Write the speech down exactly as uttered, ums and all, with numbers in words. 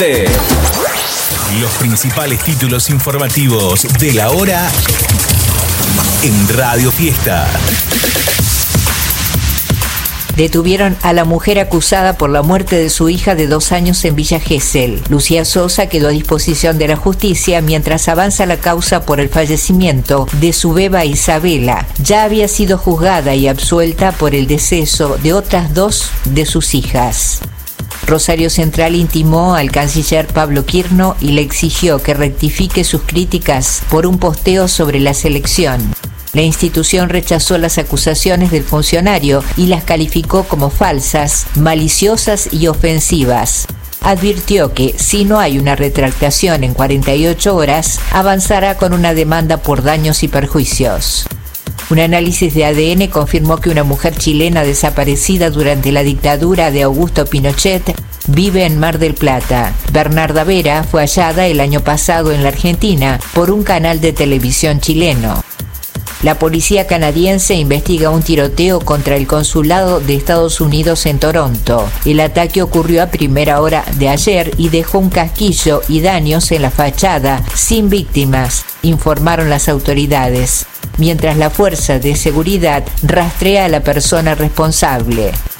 Los principales títulos informativos de la hora en Radio Fiesta. Detuvieron a la mujer acusada por la muerte de su hija de dos años en Villa Gesell. Lucía Sosa quedó a disposición de la justicia mientras avanza la causa por el fallecimiento de su beba Isabela. Ya había sido juzgada y absuelta por el deceso de otras dos de sus hijas. Rosario Central intimó al canciller Pablo Quirno y le exigió que rectifique sus críticas por un posteo sobre la selección. La institución rechazó las acusaciones del funcionario y las calificó como falsas, maliciosas y ofensivas. Advirtió que, si no hay una retractación en cuarenta y ocho horas, avanzará con una demanda por daños y perjuicios. Un análisis de A D N confirmó que una mujer chilena desaparecida durante la dictadura de Augusto Pinochet vive en Mar del Plata. Bernarda Vera fue hallada el año pasado en la Argentina por un canal de televisión chileno. La policía canadiense investiga un tiroteo contra el consulado de Estados Unidos en Toronto. El ataque ocurrió a primera hora de ayer y dejó un casquillo y daños en la fachada, sin víctimas, informaron las autoridades, mientras la fuerza de seguridad rastrea a la persona responsable.